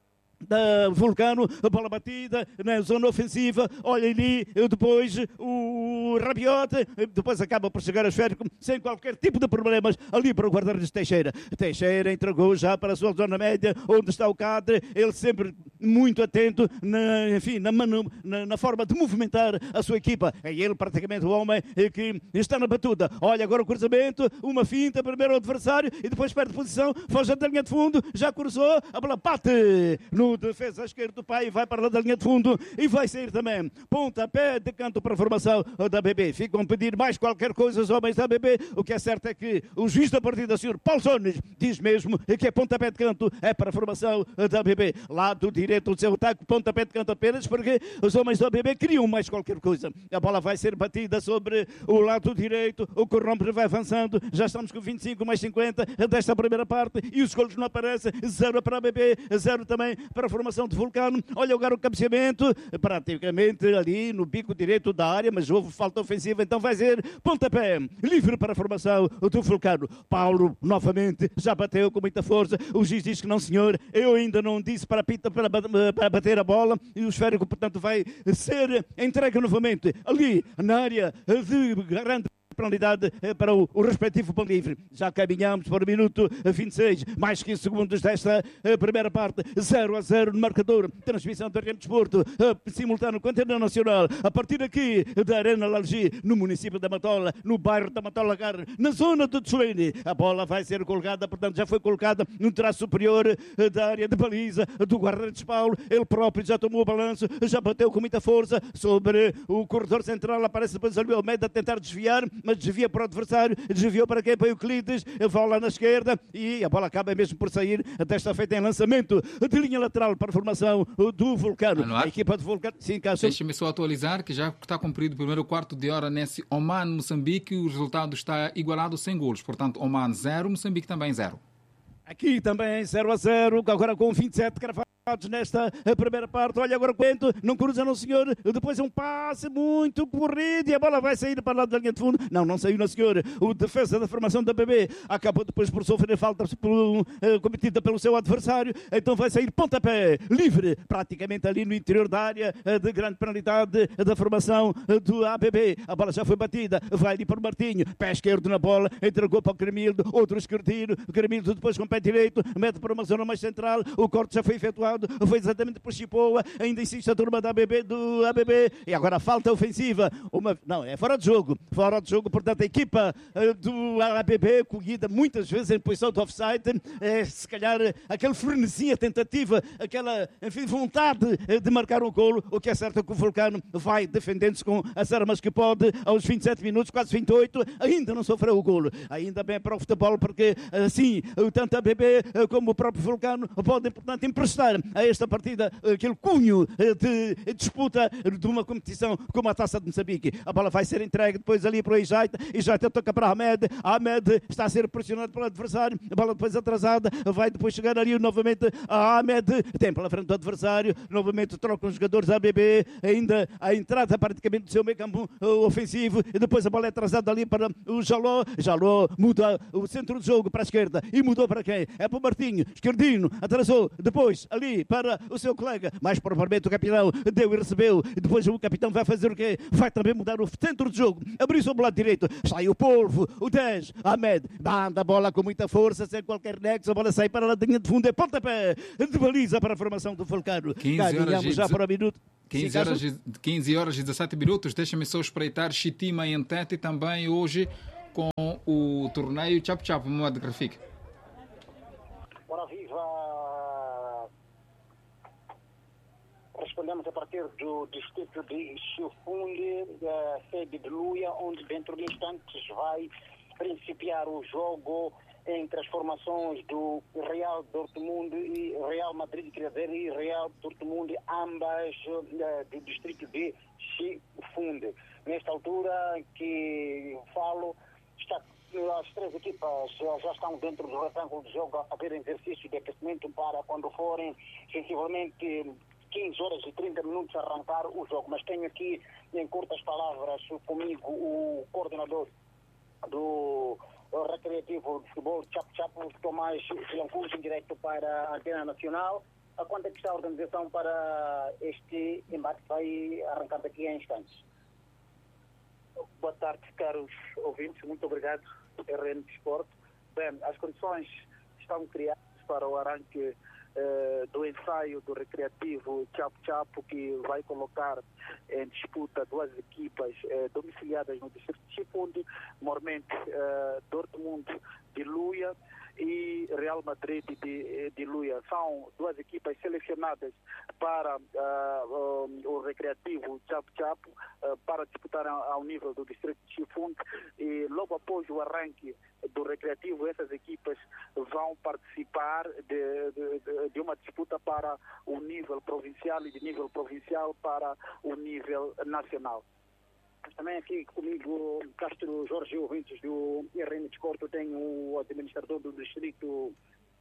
da Vulcano, a bola batida na zona ofensiva. Olha ali, depois o Rabiot, depois acaba por chegar a esférico sem qualquer tipo de problemas ali para o guarda-redes Teixeira. Teixeira entregou já para a sua zona média, onde está o Cadre. Ele sempre muito atento na, enfim, na, manu, na, na forma de movimentar a sua equipa. É ele praticamente o homem que está na batuta. Olha agora o cruzamento, uma finta, primeiro o adversário e depois perde posição, foge da linha de fundo, já cruzou, a bola bate no defesa esquerdo do pai, vai para lá da linha de fundo e vai sair também. Pontapé de canto para a formação da A B B. Ficam a pedir mais qualquer coisa os homens da A B B. O que é certo é que o juiz da partida, o senhor Paulo Sones, diz mesmo que é pontapé de canto, é para a formação da A B B. Lado direito do seu ataque, pontapé de canto apenas, porque os homens da A B B queriam mais qualquer coisa. A bola vai ser batida sobre o lado direito, o Corrompe vai avançando, já estamos com vinte e cinco mais cinquenta desta primeira parte e os golos não aparecem. Zero para a A B B, zero também para a formação de Vulcano. Olha agora o cabeceamento, praticamente ali no bico direito da área, mas houve falta ofensiva, então vai ser pontapé livre para a formação do Vulcano. Paulo novamente já bateu com muita força, o juiz diz que não senhor, eu ainda não disse para, pita, para, para bater a bola e o esférico portanto vai ser entregue novamente ali na área de grande penalidade para o, o respectivo pão livre. Já caminhamos para o minuto vinte e seis, mais quinze segundos desta primeira parte, zero a zero no marcador. Transmissão do Arena Desporto, simultâneo com a Antena Nacional, a partir aqui da Arena Lalgi, no município da Matola, no bairro da Matola Garre, na zona de Tsolene. A bola vai ser colocada, portanto já foi colocada no traço superior da área de baliza do guarda-redes Paulo. Ele próprio já tomou o balanço, já bateu com muita força sobre o corredor central. Aparece depois ali o Almeida a tentar desviar, mas desvia para o adversário, desviou para quem? Para o Euclides, bola na esquerda e a bola acaba mesmo por sair. Desta feita em lançamento de linha lateral para a formação do Vulcano.
Anuar.
A equipa do Vulcano, sim,
deixa-me só atualizar que já está cumprido o primeiro quarto de hora nesse Oman, Moçambique, o resultado está igualado sem golos, portanto Oman zero, Moçambique também zero.
Aqui também zero a zero, agora com vinte e sete cravados nesta primeira parte. Olha agora o Quento, não cruza não senhor, depois é um passe muito corrido e a bola vai sair para lá da linha de fundo. Não, não saiu não senhor, o defesa da formação da B B acabou depois por sofrer falta por, uh, cometida pelo seu adversário, então vai sair pontapé livre, praticamente ali no interior da área uh, de grande penalidade da formação uh, do A B B. A bola já foi batida, vai ali para o Martinho, pé esquerdo na bola, entregou para o Cremildo, outro esquerdino, o Cremildo depois com o pé direito, mete para uma zona mais central, o corte já foi efetuado, atrasado, foi exatamente por Chipoa, ainda insiste a turma da A B B, do A B B, e agora falta ofensiva, uma, não, é fora de jogo, fora de jogo, portanto a equipa uh, do A B B, colhida muitas vezes em posição de offside, é se calhar aquele frenesi, a tentativa, aquela, enfim, vontade de marcar um golo, o que é certo é que o Vulcano vai defendendo-se com as armas que pode, aos vinte e sete minutos, quase vinte e oito, ainda não sofreu o golo, ainda bem para o futebol, porque assim, tanto a A B B como o próprio Vulcano podem, portanto, emprestar a esta partida aquele cunho de disputa de uma competição como a Taça de Moçambique. A bola vai ser entregue depois ali para o Ijaita, Ijaita toca para Ahmed, Ahmed está a ser pressionado pelo adversário, a bola depois atrasada, vai depois chegar ali novamente a Ahmed, tem pela frente do adversário, novamente troca os jogadores da A B B, ainda a entrada praticamente do seu meio campo ofensivo, e depois a bola é atrasada ali para o Jaló, Jaló muda o centro do jogo para a esquerda, e mudou para quem? É para o Martinho, esquerdino, atrasou, depois ali para o seu colega, mais propriamente o capitão, deu e recebeu, e depois o capitão vai fazer o quê? Vai também mudar o centro do jogo, abrir sobre o lado direito, sai o Polvo, o dez, Ahmed, manda a bola com muita força, sem qualquer nexo, a bola sai para a linha de fundo, é pontapé, de baliza para a formação do Vulcano. Caminhamos já para o minuto.
quinze horas, e, quinze horas e dezessete minutos, deixa-me só espreitar Chitima em Tete também hoje com o torneio Chap Chap, modo gráfico.
Ora viva! Respondemos a partir do distrito de Chifunde, da sede de Luia, onde dentro de instantes vai principiar o jogo entre as formações do Real Dortmund e Real Madrid, quer dizer, e Real Dortmund, ambas uh, do distrito de Chifunde. Nesta altura que falo, está, as três equipas já, já estão dentro do retângulo de jogo a fazer exercício de aquecimento para quando forem sensivelmente quinze horas e trinta minutos arrancar o jogo. Mas tenho aqui em curtas palavras comigo o coordenador do Recreativo de Futebol Chap Chap, Tomás Silanculos, em direto para a Antena Nacional. A quanto é que está a organização para este embate que vai arrancar daqui a instantes?
Boa tarde, caros ouvintes, muito obrigado, R N Desporto. Bem, as condições estão criadas para o arranque eh, do ensaio do Recreativo Chap Chap, que vai colocar em disputa duas equipas eh, domiciliadas no distrito de Chifunde, mormente eh, Dortmund de Luia e Real Madrid de, de Luia. São duas equipas selecionadas para uh, um, o Recreativo Chap Chap uh, para disputar ao nível do distrito de Chifunde, e logo após o arranque do Recreativo essas equipas vão participar de, de, de uma disputa para o nível provincial e de nível provincial para o nível nacional.
Também aqui comigo, Castro Jorge, ouvintes do R N Desporto, tenho o administrador do distrito,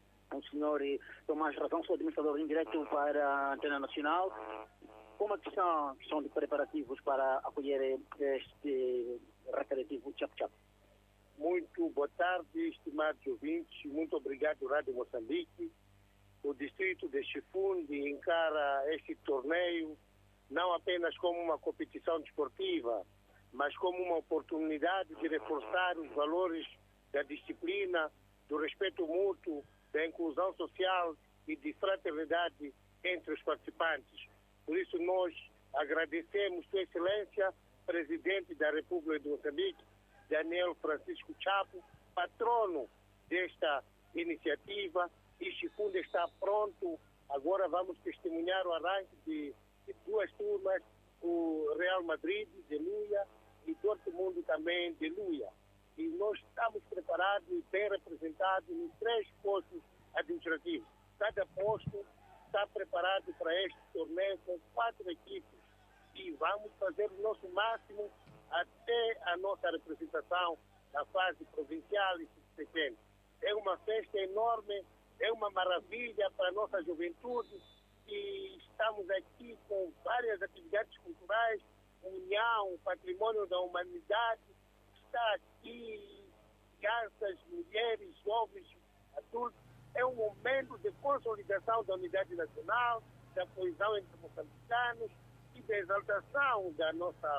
o senhor Tomás Razão, sou administrador indireto para a Antena Nacional. Como é que são, são de preparativos para acolher este Recreativo Chap Chap?
Muito boa tarde, estimados ouvintes, muito obrigado, Rádio Moçambique. O distrito de Chifunde encara este torneio não apenas como uma competição desportiva, mas como uma oportunidade de reforçar os valores da disciplina, do respeito mútuo, da inclusão social e de fraternidade entre os participantes. Por isso nós agradecemos Sua Excelência, Presidente da República de Moçambique, Daniel Francisco Chapo, patrono desta iniciativa, e Chifunde está pronto. Agora vamos testemunhar o arranque de de duas turmas, o Real Madrid de Luia e Dortmund também de Luia. E nós estamos preparados e bem representados nos três postos administrativos. Cada posto está preparado para este torneio com quatro equipes e vamos fazer o nosso máximo até a nossa representação na fase provincial e subsequente. É uma festa enorme, é uma maravilha para a nossa juventude. E estamos aqui com várias atividades culturais, união, patrimônio da humanidade, está aqui crianças, mulheres, jovens, adultos. É um momento de consolidação da unidade nacional, da coesão entre moçambicanos e da exaltação da nossa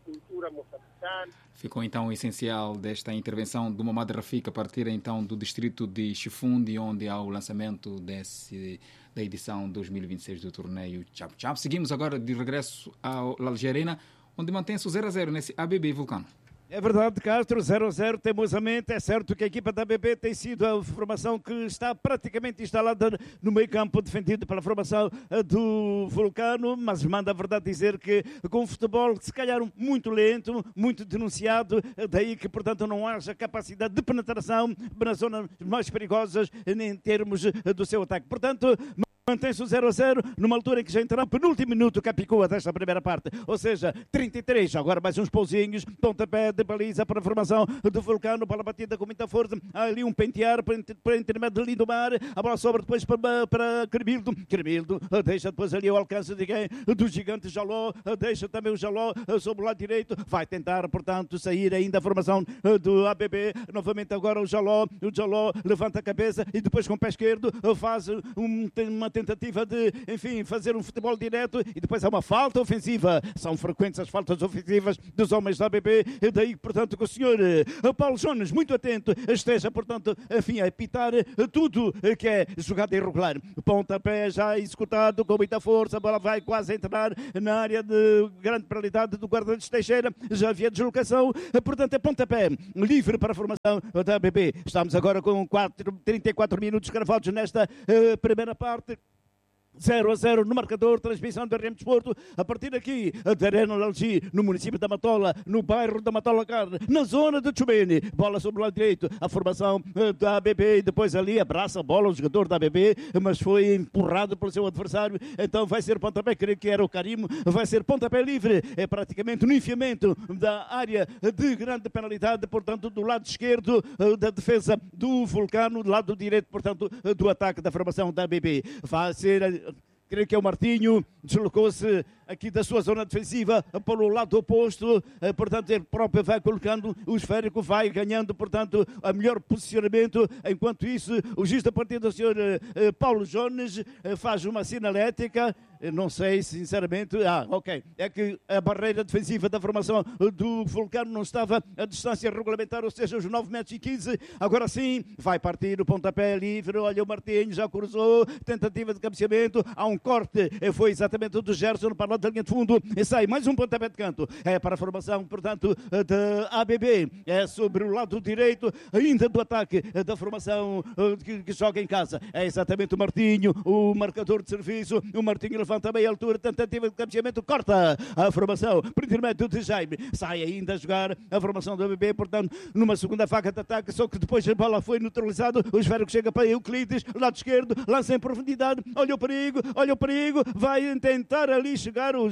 cultura moçambicana.
Ficou então o essencial desta intervenção do Mamad Rafik a partir então do distrito de Chifundi, onde há o lançamento desse, da edição dois mil e vinte e seis do torneio Chap Chap. Seguimos agora de regresso ao Algerina, onde mantém-se o zero a zero nesse A B B Vulcano.
É verdade, Castro, zero a zero teimosamente. É certo que a equipa da A B B tem sido a formação que está praticamente instalada no meio campo, defendido pela formação do Vulcano, mas manda a verdade dizer que com o futebol se calhar muito lento, muito denunciado, daí que portanto não haja capacidade de penetração nas zonas mais perigosas em termos do seu ataque. Portanto, mantém-se o zero a zero numa altura em que já entrará no penúltimo minuto Capicua desta primeira parte, ou seja, trinta e três, agora mais uns pauzinhos, pontapé de baliza para a formação do Vulcano, para a batida com muita força, há ali um pentear para intermédio de Lindomar, a bola sobra depois para, para Cremildo, Cremildo deixa depois ali ao alcance de quem? Do gigante Jaló, deixa também o Jaló sobre o lado direito, vai tentar portanto sair ainda a formação do A B B, novamente agora o Jaló, o Jaló levanta a cabeça e depois com o pé esquerdo faz um, uma tentativa de, enfim, fazer um futebol direto e depois há uma falta ofensiva. São frequentes as faltas ofensivas dos homens da A B B. E daí, portanto, que o senhor Paulo Jones, muito atento, esteja, portanto, enfim, a apitar tudo que é jogada irregular. Pontapé já executado com muita força, a bola vai quase entrar na área de grande penalidade do guarda-redes Teixeira. Já havia deslocação, portanto, é pontapé livre para a formação da A B B. Estamos agora com quatro, trinta e quatro minutos gravados nesta uh, primeira parte. zero a zero no marcador, transmissão do R M Desporto, a partir daqui, da Arena Lalgi, no município da Matola, no bairro da Matola Carne, na zona de Chumene, bola sobre o lado direito, a formação da A B B, e depois ali abraça a bola o jogador da A B B, mas foi empurrado pelo seu adversário, então vai ser pontapé, creio que era o Carimo, vai ser pontapé livre, é praticamente no enfiamento da área de grande penalidade, portanto, do lado esquerdo da defesa do Vulcano, do lado direito, portanto, do ataque da formação da A B B. Vai ser... creio que é o Martinho, deslocou-se aqui da sua zona defensiva para o lado oposto, portanto ele próprio vai colocando o esférico, vai ganhando, portanto, a melhor posicionamento. Enquanto isso, o juiz da partida, o senhor Paulo Jones, faz uma sinalética. Não sei, sinceramente, ah, ok, é que a barreira defensiva da formação do Vulcano não estava a distância regulamentar, ou seja, os nove metros e quinze, agora sim, vai partir o pontapé livre, olha o Martinho, já cruzou, tentativa de cabeceamento, há um corte, foi exatamente o do Gerson para o lado da linha de fundo, e sai mais um pontapé de canto, é para a formação, portanto, da A B B, é sobre o lado direito, ainda do ataque da formação que, que joga em casa, é exatamente o Martinho, o marcador de serviço, o Martinho levanta bem a altura, tentativa de cabeceamento, corta a formação, por intermédio de Jaime, sai ainda a jogar a formação do A B B, portanto, numa segunda faca de ataque, só que depois a bola foi neutralizada, o esférico chega para Euclides, lado esquerdo, lança em profundidade, olha o perigo, olha o perigo, vai tentar ali chegar o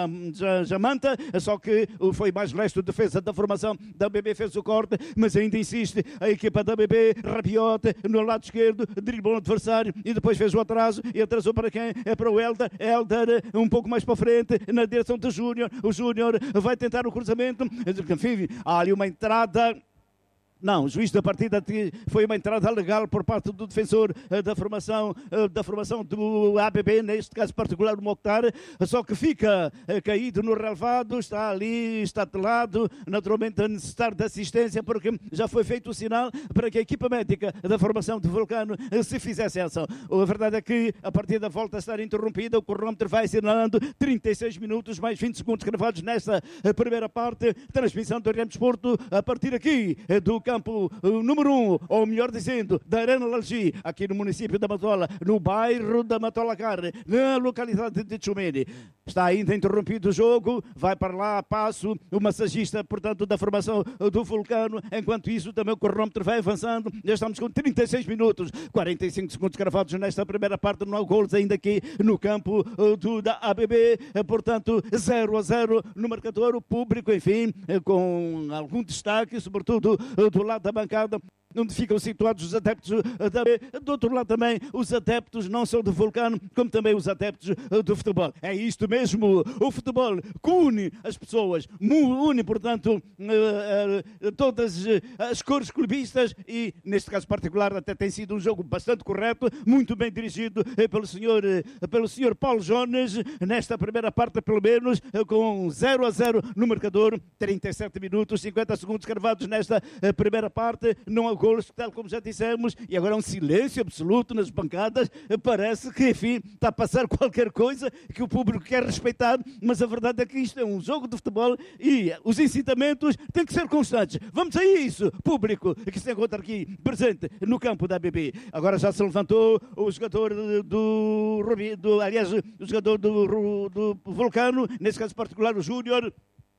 Jamanta, só que foi mais leste, a defesa da formação da A B B fez o corte, mas ainda insiste a equipa da A B B, Rabiote, no lado esquerdo, driblou o adversário e depois fez o atraso, e atrasou para quem? É para o Helder, Helder um pouco mais para frente, na direção do Júnior, o Júnior vai tentar o cruzamento, enfim, há ali uma entrada. Não, o juiz da partida foi uma entrada legal por parte do defensor da formação, da formação do A B B, neste caso particular o Mokhtar, só que fica caído no relevado, está ali, está de lado, naturalmente a necessitar de assistência, porque já foi feito o sinal para que a equipa médica da formação do Vulcano se fizesse a ação. A verdade é que a partida volta a estar interrompida, o cronómetro vai assinalando trinta e seis minutos, mais vinte segundos gravados nesta primeira parte, transmissão do R M Desporto, a partir aqui do campo uh, número um, ou melhor dizendo, da Arena Lalgi, aqui no município da Matola, no bairro da Matola Carne, na localidade de Chumene. Está ainda interrompido o jogo, vai para lá a passo o massagista, portanto, da formação do Vulcano. Enquanto isso, também o cronómetro vai avançando. Já estamos com trinta e seis minutos, quarenta e cinco segundos gravados nesta primeira parte. Não há gols ainda aqui no campo uh, do, da A B B, uh, portanto, zero a zero no marcador. O público, enfim, uh, com algum destaque, sobretudo uh, do lado da bancada. onde ficam situados os adeptos da B B. Do outro lado também os adeptos não só do Vulcano, como também os adeptos do futebol. É isto mesmo, o futebol que une as pessoas, une, portanto, todas as cores clubistas e, neste caso particular, até tem sido um jogo bastante correto, muito bem dirigido pelo senhor, pelo senhor Paulo Jones, nesta primeira parte, pelo menos, com zero a zero no marcador, trinta e sete minutos, cinquenta segundos cravados nesta primeira parte, não há golos, tal como já dissemos, e agora um silêncio absoluto nas bancadas, parece que, enfim, está a passar qualquer coisa que o público quer respeitar, mas a verdade é que isto é um jogo de futebol e os incitamentos têm que ser constantes. Vamos a isso, público que se encontra aqui presente no campo da B B. Agora já se levantou o jogador do, do, do aliás, o jogador do, do Vulcano, nesse caso particular o Júnior.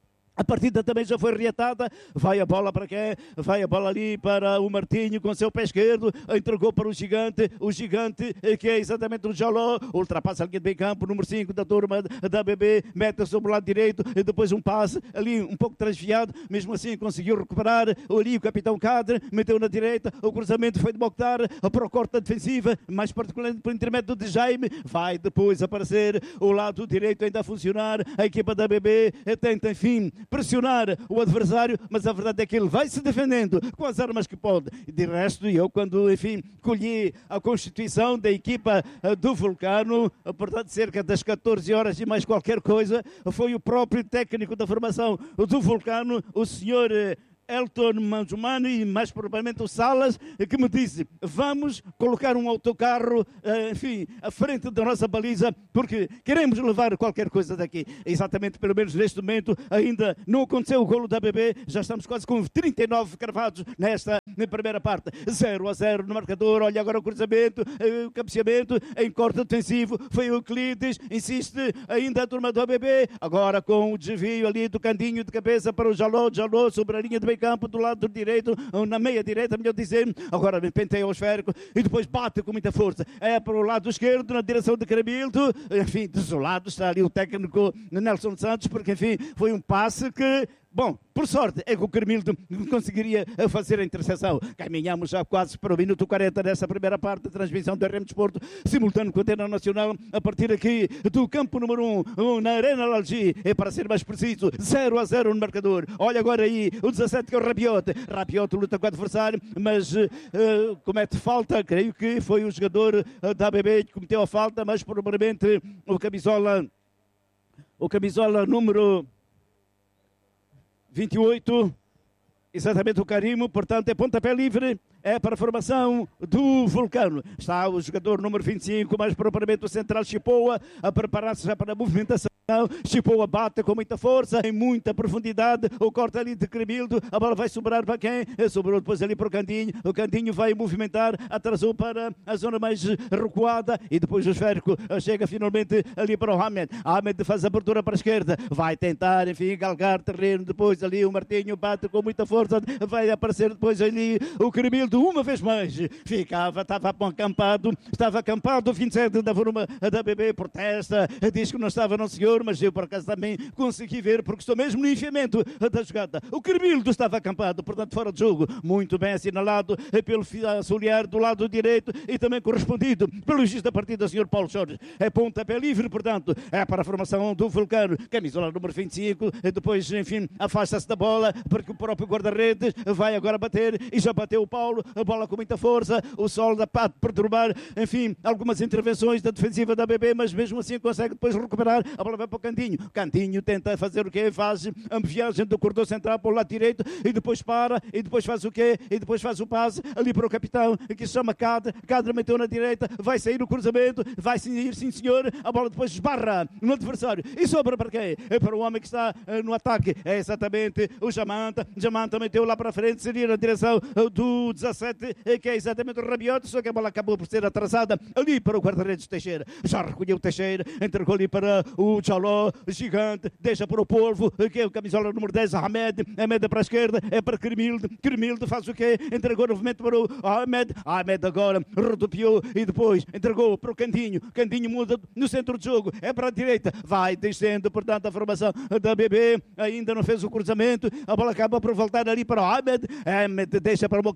A partida também já foi reatada, vai a bola para quem? Vai a bola ali para o Martinho com seu pé esquerdo, entregou para o Gigante, o Gigante que é exatamente o Jaló, ultrapassa a linha de meio campo, número cinco da turma da B B, mete sobre o lado direito, e depois um passe ali um pouco transviado, mesmo assim conseguiu recuperar, ali o capitão Cadre, meteu na direita, o cruzamento foi de Mokhtar, para o corte da defensiva, mais particularmente por intermédio de Jaime, vai depois aparecer o lado direito ainda a funcionar, a equipa da B B tenta enfim pressionar o adversário, mas a verdade é que ele vai se defendendo com as armas que pode. De resto, eu quando, enfim, colhi a constituição da equipa do Vulcano, portanto, cerca das catorze horas e mais qualquer coisa, foi o próprio técnico da formação do Vulcano, o senhor Elton Manzumani e mais provavelmente o Salas, que me disse, vamos colocar um autocarro, enfim, à frente da nossa baliza, porque queremos levar qualquer coisa daqui. Exatamente, pelo menos neste momento, ainda não aconteceu o golo da B B, já estamos quase com trinta e nove cravados nesta na primeira parte. zero a zero no marcador, olha agora o cruzamento, o cabeceamento, em corte defensivo, foi o Euclides, insiste ainda a turma do A B B, agora com o desvio ali do Candinho de cabeça para o Jaló, Jaló sobre a linha de meio campo do lado direito, na meia direita, melhor dizer, agora penteia o esférico e depois bate com muita força. É para o lado esquerdo, na direção de Caramilto, enfim, desolado está ali o técnico Nelson Santos, porque enfim, foi um passe que, bom, por sorte é que o Carmildo conseguiria fazer a interseção. Caminhamos já quase para o minuto quarenta dessa primeira parte da transmissão do R M Desporto, simultâneo com a Antena Nacional, a partir aqui do campo número um, na Arena Lalgi, é para ser mais preciso, zero a zero no marcador. Olha agora aí o dezassete que é o Rabiot. Rabiot luta com o adversário, mas uh, comete falta, creio que foi o jogador uh, da A B B que cometeu a falta, mas provavelmente o camisola, o camisola número vinte e oito, exatamente o Carimo, portanto é pontapé livre, é para a formação do Vulcano. Está o jogador número vinte e cinco, mais propriamente o central Chipoa, a preparar-se já para a movimentação. Chipoa bate com muita força, em muita profundidade, o corte ali de Cremildo, a bola vai sobrar para quem? Sobrou depois ali para o Candinho, o Candinho vai movimentar, atrasou para a zona mais recuada e depois o esférico chega finalmente ali para o Ahmed. Ahmed faz a abertura para a esquerda, vai tentar, enfim, galgar terreno, depois ali o Martinho bate com muita força, vai aparecer depois ali o Cremildo, uma vez mais, ficava, estava acampado, estava acampado, o vinte e sete da forma da B B protesta, diz que não estava, não senhor, mas eu por acaso também consegui ver, porque estou mesmo no enfiamento da jogada. O Carmildo estava acampado, portanto fora de jogo, muito bem assinalado pelo auxiliar do lado direito e também correspondido pelo juiz da partida, o senhor Paulo Jorge. É pontapé livre, portanto, é para a formação do Vulcano, camisola número vinte e cinco, depois, enfim, afasta-se da bola, porque o próprio guarda-redes vai agora bater, e já bateu o Paulo, a bola com muita força, o Sol da Pato perturbar, enfim, algumas intervenções da defensiva da B B, mas mesmo assim consegue depois recuperar, a bola vai para o Cantinho, Cantinho tenta fazer o quê? Faz a viagem do corredor central para o lado direito, e depois para, e depois faz o quê? E depois faz o passe, ali para o capitão, que se chama Cadre, Cadre meteu na direita, vai sair o cruzamento, vai sair, sim senhor, a bola depois esbarra no adversário, e sobra para quê? É para o homem que está uh, no ataque, é exatamente o Jamanta, Jamanta meteu lá para frente, seria na direção uh, do dezassete, que é exatamente o Rabiot, só que a bola acabou por ser atrasada ali para o guarda-redes Teixeira, já recolheu o Teixeira, entregou ali para o Jaló, Gigante, deixa para o Polvo, que é o camisola número dez, Ahmed, Ahmed para a esquerda, é para Cremilde, Cremilde faz o quê? Entregou novamente para o Ahmed, Ahmed agora rodopiou e depois entregou para o Candinho, Candinho muda no centro de jogo, é para a direita, vai descendo, portanto, a formação da B B, ainda não fez o cruzamento, a bola acaba por voltar ali para o Ahmed, Ahmed deixa para o Mokhtar,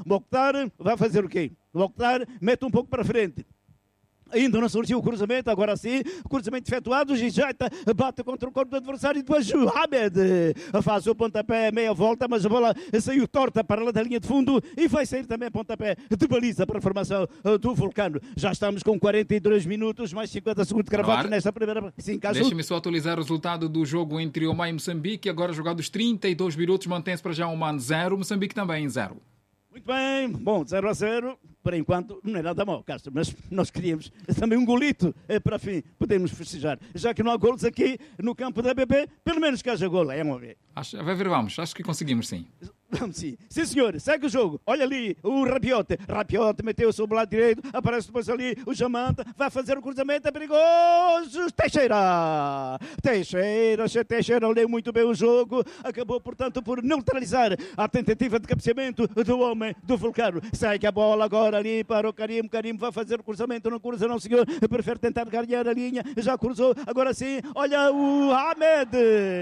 Mokhtar vai fazer o quê? Mokhtar mete um pouco para frente. Ainda não surgiu o cruzamento, agora sim, cruzamento efetuado, Gijaita bate contra o corpo do adversário e depois Mohamed faz o pontapé meia volta, mas a bola saiu torta para lá da linha de fundo e vai sair também pontapé de baliza para a formação do Vulcano. Já estamos com quarenta e dois minutos, mais cinquenta segundos cravados nesta primeira. Sim,
deixa-me só atualizar o resultado do jogo entre Omar e Moçambique, agora jogados trinta e dois minutos, mantém-se para já Oman zero, Moçambique também zero.
Muito bem, bom, zero a zero, por enquanto não é nada mal, Castro, mas nós queríamos também um golito para fim, podemos festejar. Já que não há golos aqui no campo da B B, pelo menos que haja golo, é uma vez.
Acho, vai ver, vamos, acho que conseguimos sim.
Vamos sim. Sim, senhor, segue o jogo. Olha ali o Rabiot. Rabiot meteu sobre o lado direito, aparece depois ali o Jamanta, vai fazer o cruzamento, é perigoso. Teixeira! Teixeira, Teixeira leu muito bem o jogo, acabou, portanto, por neutralizar a tentativa de cabeceamento do homem do Vulcano. Segue a bola agora ali para o Karim. Karim vai fazer o cruzamento, não cruza, não, senhor. Prefere tentar ganhar a linha, já cruzou, agora sim. Olha o Ahmed.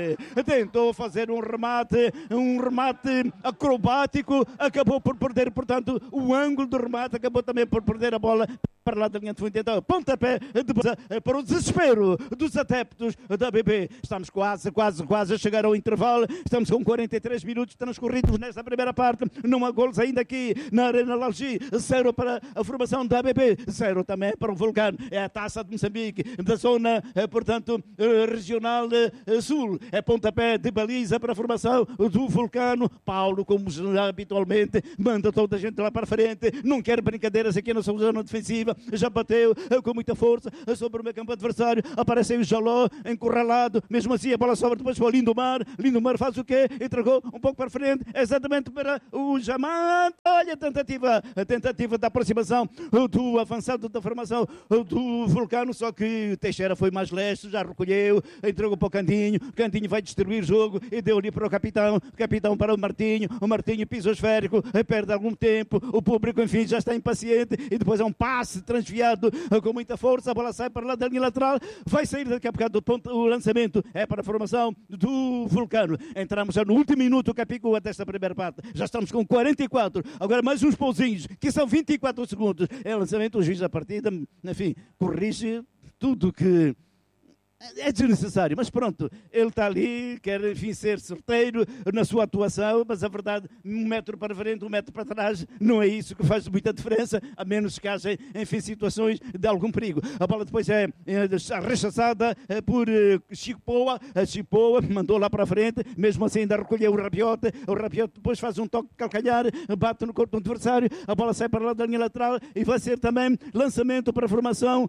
Tentou fazer um remate, um remate acrobático, acabou por perder, portanto, o ângulo do remate, acabou também por perder a bola para lá da linha de fundo. Então, pontapé de, para o desespero dos adeptos da B B. Estamos quase, quase, quase a chegar ao intervalo. Estamos com quarenta e três minutos transcorridos nesta primeira parte. Não há golos ainda aqui na Arena Lalgi. Zero para a formação da B B. Zero também para o Vulcano. É a Taça de Moçambique, da zona, portanto, regional sul. É pontapé de baliza para a formação do Vulcano. Paulo, como habitualmente, manda toda a gente lá para frente. Não quer brincadeiras aqui na sua zona defensiva. Já bateu com muita força sobre o meio campo adversário. Aparece aí o Jaló encurralado. Mesmo assim, a bola sobra depois para o Lindomar. Lindomar faz o quê? Entregou um pouco para frente, exatamente para o Jamant. Olha a tentativa, a tentativa da aproximação do avançado da formação do Vulcano. Só que Teixeira foi mais leste, já recolheu, entregou para o Cantinho. O Cantinho vai destruir o jogo e deu ali para o capitão. O capitão para o Martinho. O Martinho pisa o esférico, perde algum tempo. O público, enfim, já está impaciente. E depois é um passe transviado com muita força, a bola sai para lá da linha lateral, vai sair daqui a bocado do ponto, o lançamento é para a formação do Vulcano. Entramos já no último minuto, Capicua, desta primeira parte, já estamos com quarenta e quatro, agora mais uns pauzinhos, que são vinte e quatro segundos, é o lançamento, o juiz da partida, enfim, corrige tudo que é desnecessário, mas pronto, ele está ali, quer enfim ser certeiro na sua atuação, mas a verdade, um metro para frente, um metro para trás, não é isso que faz muita diferença, a menos que haja, enfim, situações de algum perigo. A bola depois é, é rechaçada é, por é, Chico Poa, a Chico Poa mandou lá para frente, mesmo assim ainda recolheu o Rabiot, o Rabiot depois faz um toque de calcanhar, bate no corpo do adversário, a bola sai para lá da linha lateral e vai ser também lançamento para a formação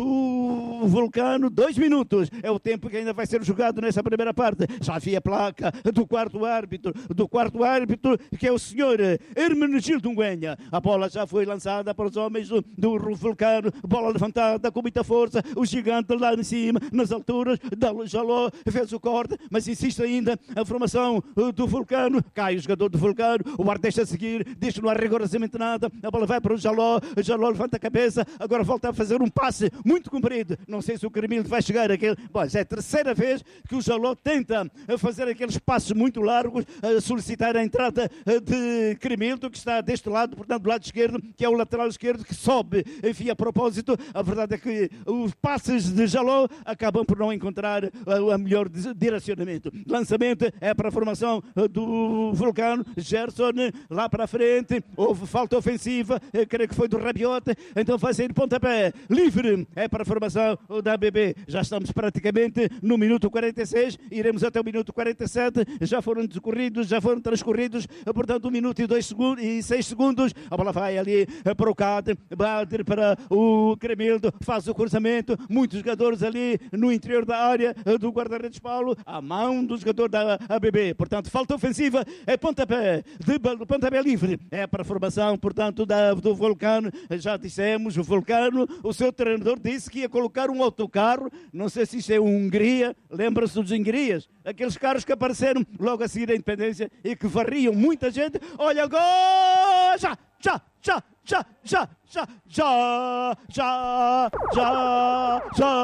do Vulcano, dois minutos. É o tempo que ainda vai ser jogado nessa primeira parte. Já havia a placa do quarto árbitro, do quarto árbitro, que é o senhor Hermenegildo Nguenha. A bola já foi lançada para os homens do, do Vulcano, bola levantada com muita força, o gigante lá em cima, nas alturas, da Jaló, fez o corte, mas insiste ainda a formação do Vulcano, cai o jogador do Vulcano, o ar deixa seguir, diz que não há rigorosamente nada, a bola vai para o Jaló, o Jaló levanta a cabeça, agora volta a fazer um passe muito comprido, não sei se o Cremildo vai chegar àquele. Bom, é a terceira vez que o Jaló tenta fazer aqueles passos muito largos, a solicitar a entrada de Cremildo, que está deste lado, portanto do lado esquerdo, que é o lateral esquerdo, que sobe, enfim, a propósito. A verdade é que os passes de Jaló acabam por não encontrar o melhor direcionamento. Lançamento é para a formação do Vulcano, Gerson lá para a frente, houve falta ofensiva, creio que foi do Rabiot, então vai sair pontapé livre, é para a formação da B B. Já estamos praticamente no minuto quarenta e seis, iremos até o minuto quarenta e sete, já foram decorridos, já foram transcorridos, portanto um minuto e dois segundos e seis segundos, a bola vai ali para o Cade, bate para o Cremildo, faz o cruzamento, muitos jogadores ali no interior da área do guarda-redes Paulo, à mão do jogador da A B B, portanto falta ofensiva, é pontapé, de pontapé livre, é para a formação, portanto da, do Vulcano, já dissemos, o Vulcano, o seu treinador disse que ia colocar um autocarro, não sei se isto é um Hungria, lembra-se dos Hungrias, aqueles carros que apareceram logo a seguir à independência e que varriam muita gente. Olha agora! Já, já, já, já, já, já, já, já, já, já,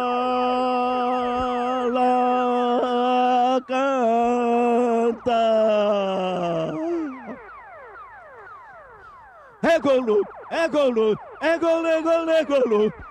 lá canta. é golo, é golo, é golo, é golo, é golo.